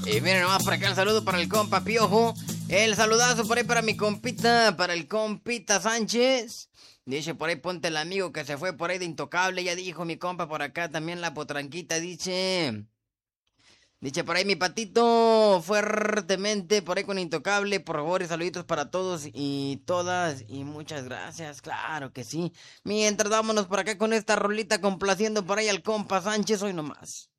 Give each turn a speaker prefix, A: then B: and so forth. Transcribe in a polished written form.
A: Y miren nomás por acá el saludo para el compa Piojo. El saludazo por ahí para mi compita, para el compita Sánchez. Dice por ahí ponte el amigo que se fue por ahí de Intocable. Ya dijo mi compa por acá también la potranquita, dice. Dice por ahí mi patito fuertemente por ahí con Intocable. Por favor y saluditos para todos y todas. Y muchas gracias, claro que sí. Mientras vámonos por acá con esta rolita complaciendo por ahí al compa Sánchez hoy nomás.